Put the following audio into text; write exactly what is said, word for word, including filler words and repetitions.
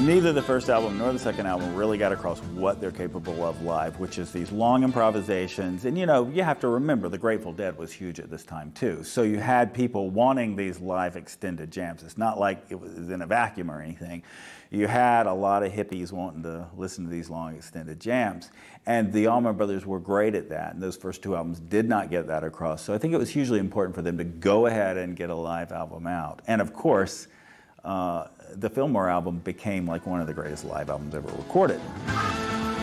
Neither the first album nor the second album really got across what they're capable of live, which is these long improvisations. And you know, you have to remember the Grateful Dead was huge at this time too. So you had people wanting these live extended jams. It's not like it was in a vacuum or anything. You had a lot of hippies wanting to listen to these long extended jams. And the Allman Brothers were great at that. And those first two albums did not get that across. So I think it was hugely important for them to go ahead and get a live album out. And of course, uh, the Fillmore album became like one of the greatest live albums ever recorded.